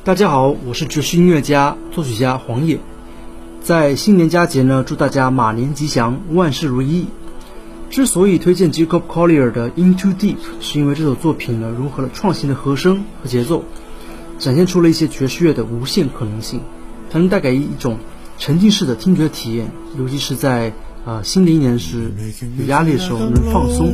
大家好，我是爵士音乐家、作曲家黄野。在新年佳节呢，祝大家马年吉祥，万事如意。之所以推荐 Jacob Collier 的 Into Deep， 是因为这首作品呢，融合了创新的和声和节奏，展现出了一些爵士乐的无限可能性，它能带给一种沉浸式的听觉体验，尤其是在新的一年时有压力的时候能放松。